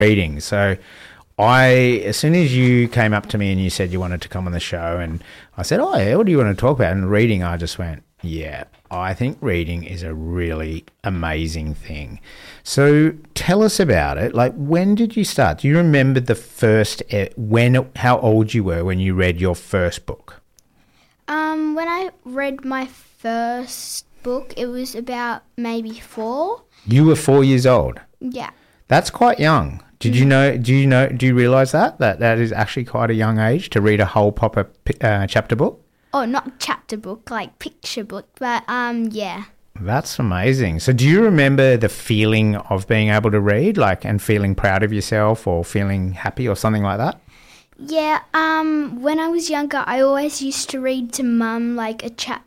reading. So as soon as you came up to me and you said you wanted to come on the show, and I said, oh, yeah, what do you want to talk about? And reading, I just went, yeah, I think reading is a really amazing thing. So tell us about it. Like, when did you start? Do you remember the first, how old you were when you read your first book? When I read my first book, it was about maybe 4. You were 4 years old? Yeah. That's quite young. Do you realise that is actually quite a young age to read a whole proper chapter book? Oh, not chapter book, like picture book, but yeah. That's amazing. So do you remember the feeling of being able to read, like, and feeling proud of yourself or feeling happy or something like that? Yeah, when I was younger, I always used to read to Mum, like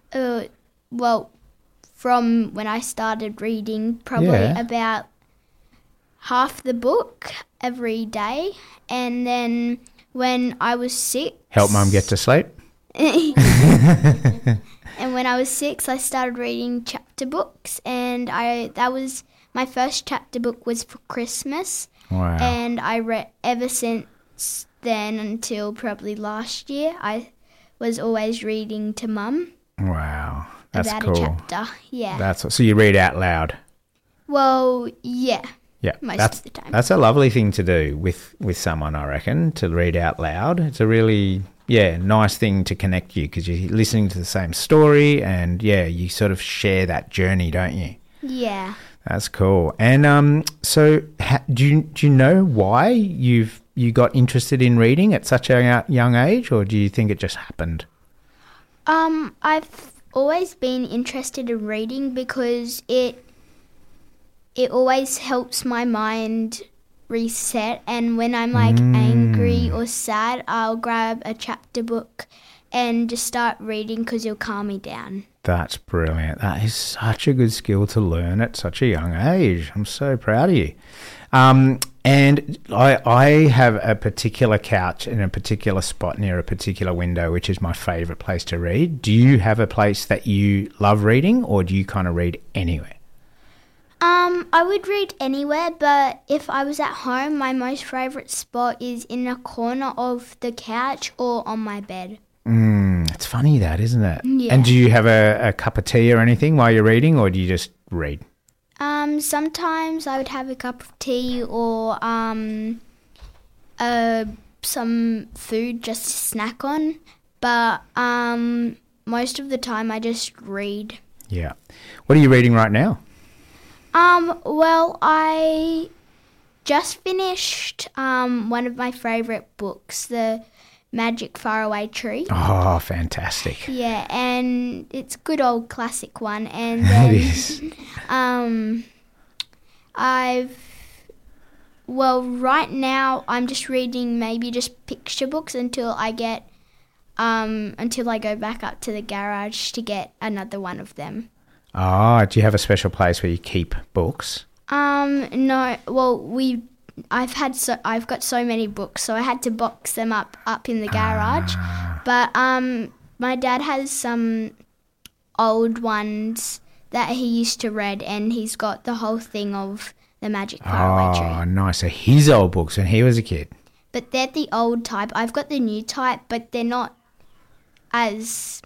from when I started reading, probably about half the book every day. And then when I was 6... Help Mum get to sleep? And when I was 6, I started reading chapter books, and that was my first chapter book was for Christmas. Wow. And I read ever since then until probably last year. I was always reading to Mum. Wow, that's about cool. a chapter. Yeah. So you read out loud? Well, yeah. Yeah, most of the time. That's a lovely thing to do with someone, I reckon, to read out loud. It's a really, nice thing to connect you because you're listening to the same story and, you sort of share that journey, don't you? Yeah. That's cool. And so do you know why you got interested in reading at such a young age, or do you think it just happened? I've always been interested in reading because it always helps my mind reset, and when I'm like angry or sad, I'll grab a chapter book and just start reading because it'll calm me down. That's brilliant. That is such a good skill to learn at such a young age. I'm so proud of you. And I have a particular couch in a particular spot near a particular window, which is my favourite place to read. Do you have a place that you love reading, or do you kind of read anywhere? I would read anywhere, but if I was at home, my most favourite spot is in a corner of the couch or on my bed. It's funny that, isn't it? Yeah. And do you have a cup of tea or anything while you're reading, or do you just read? Sometimes I would have a cup of tea or some food just to snack on, but most of the time I just read. Yeah. What are you reading right now? Well, I just finished one of my favourite books, The Magic Faraway Tree. Oh, fantastic. Yeah, and it's a good old classic one. And then, it is. Right now I'm just reading maybe just picture books until I go back up to the garage to get another one of them. Oh, do you have a special place where you keep books? No. Well, I've got so many books, so I had to box them up in the garage. But my dad has some old ones that he used to read, and he's got the whole thing of The Magic Faraway Tree. Oh, nice. So his old books when he was a kid. But they're the old type. I've got the new type, but they're not the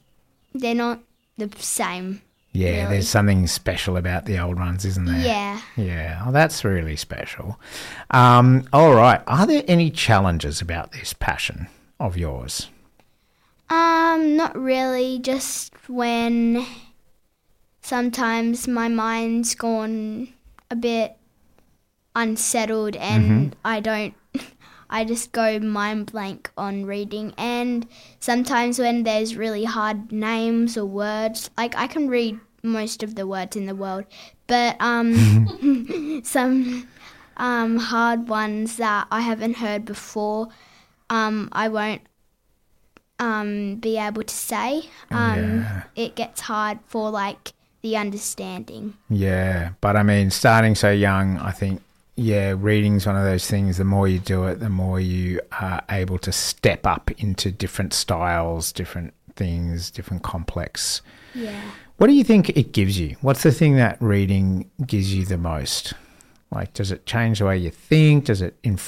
same. Yeah, really. There's something special about the old ones, isn't there? Yeah. Yeah, oh, that's really special. All right. Are there any challenges about this passion of yours? Not really. Just when sometimes my mind's gone a bit unsettled and I just go mind blank on reading. And sometimes when there's really hard names or words, like I can read most of the words in the world, but some hard ones that I haven't heard before, I won't be able to say. It gets hard for like the understanding. Yeah, but I mean, starting so young, I think, reading's one of those things, the more you do it, the more you are able to step up into different styles, different things, different complex. Yeah. What do you think it gives you? What's the thing that reading gives you the most? Like, does it change the way you think? Does it